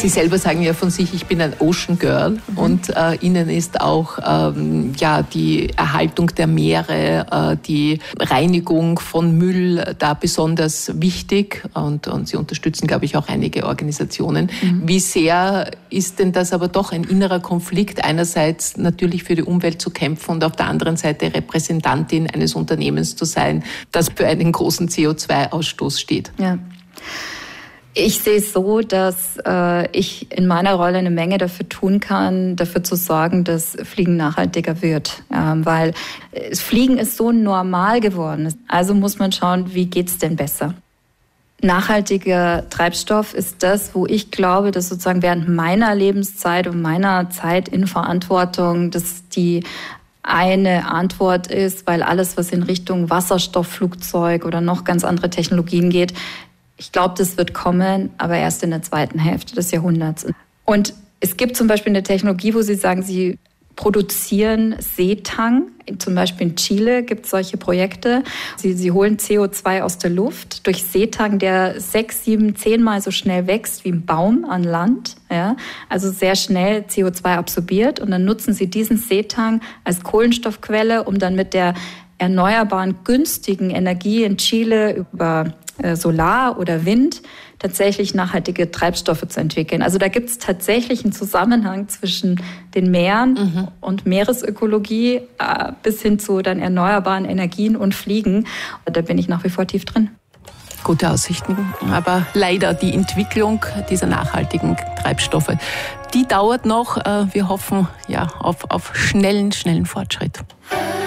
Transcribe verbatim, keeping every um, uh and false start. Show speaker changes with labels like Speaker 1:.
Speaker 1: Sie selber sagen ja von sich, ich bin ein Ocean Girl, mhm. und äh, Ihnen ist auch ähm, ja, die Erhaltung der Meere, äh, die Reinigung von Müll da besonders wichtig, und, und Sie unterstützen, glaube ich, auch einige Organisationen. Mhm. Wie sehr ist denn das aber doch ein innerer Konflikt, einerseits natürlich für die Umwelt zu kämpfen und auf der anderen Seite Repräsentantin eines Unternehmens zu sein, das für einen großen C O zwei Ausstoß steht?
Speaker 2: Ja. Ich sehe es so, dass äh, ich in meiner Rolle eine Menge dafür tun kann, dafür zu sorgen, dass Fliegen nachhaltiger wird. Ähm, weil äh, Fliegen ist so normal geworden. Also muss man schauen, wie geht's denn besser? Nachhaltiger Treibstoff ist das, wo ich glaube, dass sozusagen während meiner Lebenszeit und meiner Zeit in Verantwortung, dass die eine Antwort ist, weil alles, was in Richtung Wasserstoffflugzeug oder noch ganz andere Technologien geht, ich glaube, das wird kommen, aber erst in der zweiten Hälfte des Jahrhunderts. Und es gibt zum Beispiel eine Technologie, wo Sie sagen, Sie produzieren Seetang. Zum Beispiel in Chile gibt es solche Projekte. Sie, sie holen C O zwei aus der Luft durch Seetang, der sechs, sieben, zehnmal so schnell wächst wie ein Baum an Land. Ja? Also sehr schnell C O zwei absorbiert. Und dann nutzen Sie diesen Seetang als Kohlenstoffquelle, um dann mit der erneuerbaren, günstigen Energie in Chile über Solar oder Wind tatsächlich nachhaltige Treibstoffe zu entwickeln. Also da gibt es tatsächlich einen Zusammenhang zwischen den Meeren mhm. und Meeresökologie äh, bis hin zu dann erneuerbaren Energien und Fliegen. Da bin ich nach wie vor tief drin.
Speaker 1: Gute Aussichten, aber leider die Entwicklung dieser nachhaltigen Treibstoffe, die dauert noch. Wir hoffen ja auf, auf schnellen, schnellen Fortschritt.